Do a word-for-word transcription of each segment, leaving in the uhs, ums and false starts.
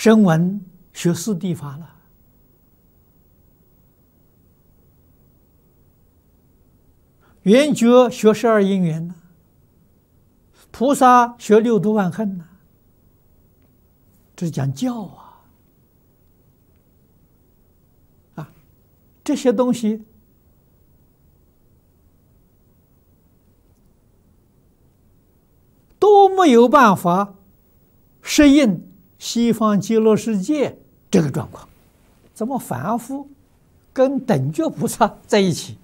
声闻学四谛法了，圆觉学十二因缘呢，菩萨学六度万恨呢，这是讲教啊！啊，这些东西都没有办法适应西方极乐世界这个状况，怎么凡夫跟等觉菩萨在一起？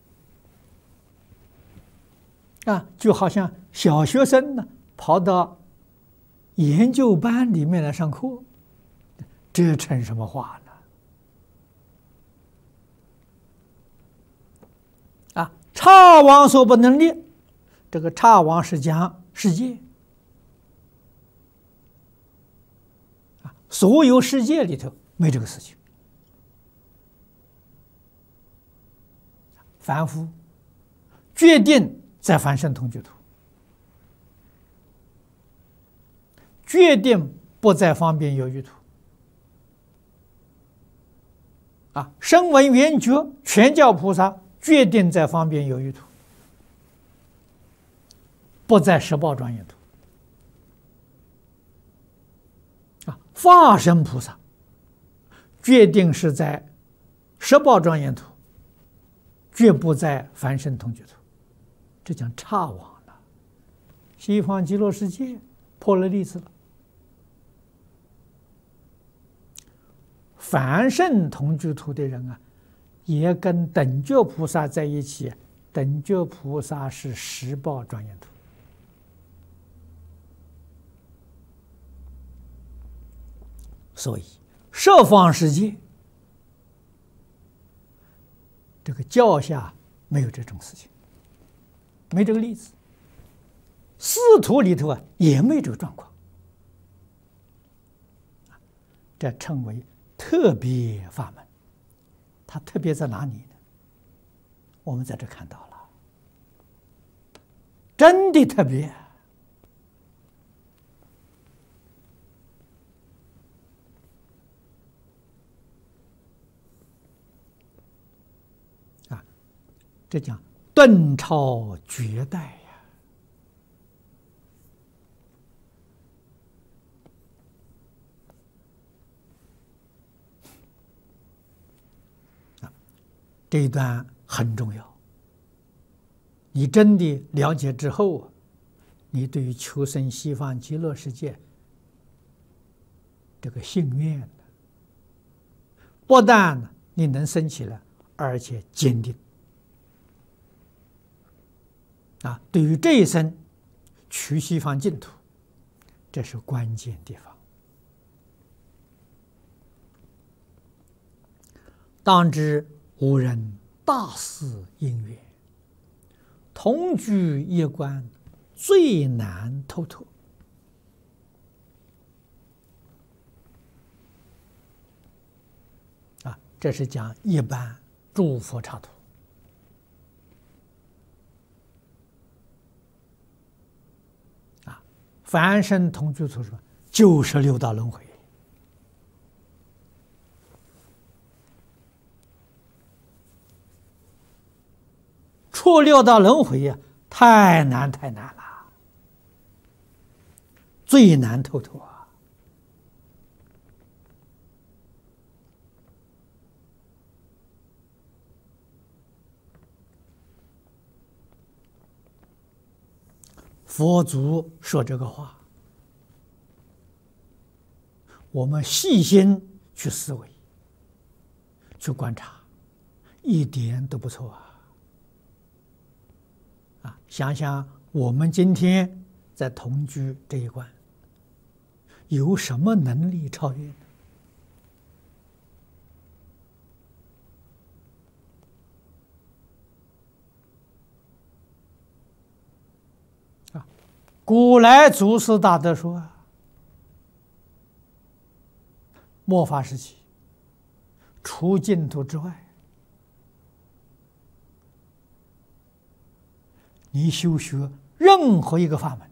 啊，就好像小学生呢跑到研究班里面来上课，这成什么话呢？啊，刹王所不能立，这个刹王是讲世界啊，所有世界里头没这个事情。凡夫决定在凡圣同居土，决定不在方便有余土。啊，声闻缘觉全教菩萨决定在方便有余土，不在十报庄严土。啊，化身菩萨决定是在十报庄严土，绝不在凡圣同居土。这讲刹王了，西方极乐世界破了例子了。凡圣同居土的人啊，也跟等觉菩萨在一起，等觉菩萨是十报庄严土。所以十方世界这个教下没有这种事情，没这个例子。四土里头啊也没这个状况，这称为特别法门。它特别在哪里呢？我们在这看到了，真的特别。啊，这讲顿超绝代呀！啊，这一段很重要。你真的了解之后，你对于求生西方极乐世界这个信愿，不但你能生起来，而且坚定。啊，对于这一生去西方净土，这是关键地方。当知无人大事因缘，同居一关，最难透脱。啊，这是讲一般诸佛刹土。凡圣同居土什么？就是六道轮回。出六道轮回呀，太难太难了，最难透脱啊！佛祖说这个话，我们细心去思维、去观察，一点都不错啊！啊，想想我们今天在同居这一关，有什么能力超越呢？古来祖师大德说啊，末法时期，除净土之外，你修学任何一个法门，